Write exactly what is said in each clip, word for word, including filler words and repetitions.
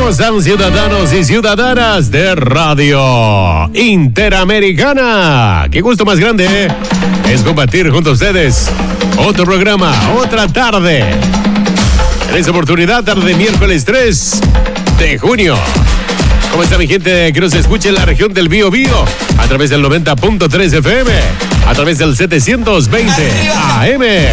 ¿Cómo están, ciudadanos y ciudadanas de Radio Interamericana? Qué gusto más grande, ¿eh? Es compartir junto a ustedes otro programa, otra tarde. En esta oportunidad, tarde miércoles tres de junio. ¿Cómo está mi gente que nos escucha en la región del Bío Bío? A través del noventa punto tres F M, a través del setecientos veinte A M,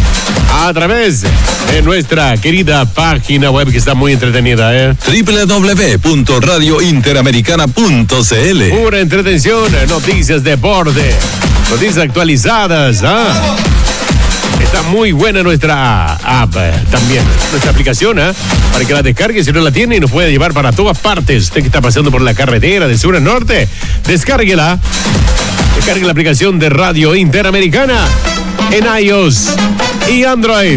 a través de nuestra querida página web que está muy entretenida, ¿eh? doble u doble u doble u punto radio interamericana punto c l. Pura entretención, noticias, deporte, noticias actualizadas, ¿ah? Está muy buena nuestra app, eh, también, nuestra aplicación, ¿eh? Para que la descargue si no la tiene y nos puede llevar para todas partes. Usted que está pasando por la carretera de sur a norte, descárguela. Descargue la aplicación de Radio Interamericana en iOS y Android.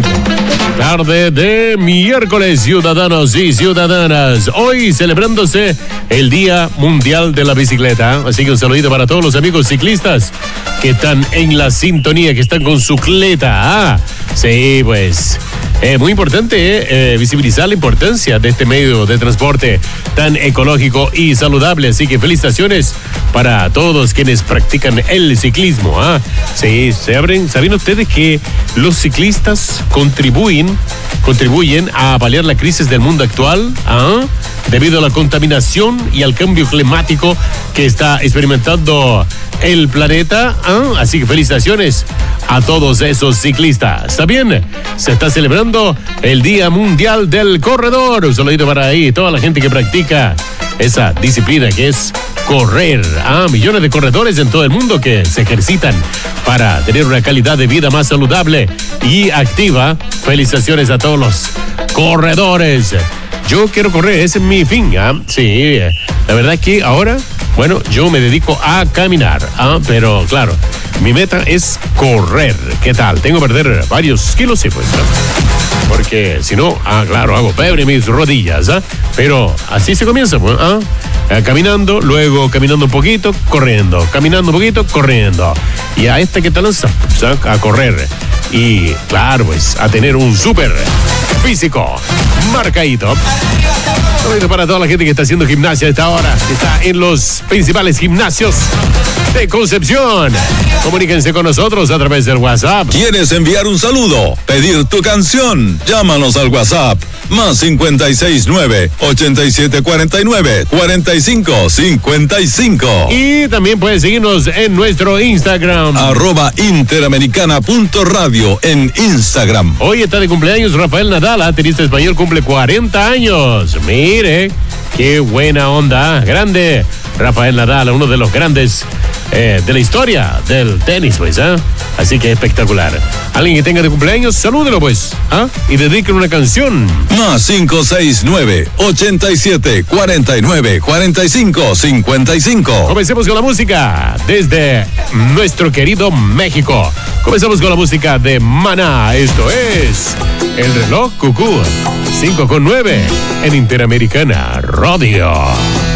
Tarde de miércoles, ciudadanos y ciudadanas. Hoy celebrándose el Día Mundial de la Bicicleta. Así que un saludito para todos los amigos ciclistas que están en la sintonía, que están con su cleta. Ah, sí, pues... Eh, muy importante eh, eh, visibilizar la importancia de este medio de transporte tan ecológico y saludable. Así que felicitaciones para todos quienes practican el ciclismo. ¿Ah? Sí, ¿saben, ¿saben ustedes que los ciclistas contribuyen, contribuyen a paliar la crisis del mundo actual? ¿Ah? Debido a la contaminación y al cambio climático que está experimentando el planeta. ¿Ah? Así que felicitaciones a todos esos ciclistas. También se está celebrando el Día Mundial del Corredor. Un saludito para ahí, toda la gente que practica esa disciplina que es correr. Ah, millones de corredores en todo el mundo que se ejercitan para tener una calidad de vida más saludable y activa. Felicitaciones a todos los corredores. Yo quiero correr, ese es mi fin. ¿Ah? Sí, la verdad es que ahora, bueno, yo me dedico a caminar. ¿Ah? Pero claro, mi meta es correr. ¿Qué tal? Tengo que perder varios kilos, sí, pues, ¿no? Porque si no, ah, claro, hago pebre mis rodillas, ¿ah? Pero así se comienza, pues, ¿ah? Eh, caminando, luego caminando un poquito, corriendo, caminando un poquito, corriendo. Y a este que te lanza, pues, ¿ah? A correr. Y claro, pues, a tener un súper físico marcadito. Saludito para toda la gente que está haciendo gimnasia a esta hora, que está en los principales gimnasios de Concepción. Comuníquense con nosotros a través del WhatsApp. ¿Quieres enviar un saludo? ¿Pedir tu canción? Llámanos al WhatsApp más cincuenta y seis nueve, ochenta y siete cuarenta y nueve, cuarenta y cinco cincuenta y cinco. Y también puedes seguirnos en nuestro Instagram. Arroba interamericana punto radio en Instagram. Hoy está de cumpleaños Rafael Nadal, tenista español, cumple cuarenta años. Mire, qué buena onda. Grande Rafael Nadal, uno de los grandes eh, de la historia del tenis, pues, ¿ah? ¿eh? Así que espectacular. Alguien que tenga de cumpleaños, salúdelo, pues, ¿ah? ¿eh? Y dediquen una canción. Más cinco seis nueve, ochenta y siete cuarenta y nueve, cuarenta y cinco cincuenta y cinco. Comencemos con la música desde nuestro querido México. Comenzamos con la música de Maná. Esto es El Reloj Cucú, cinco con nueve en Interamericana Radio.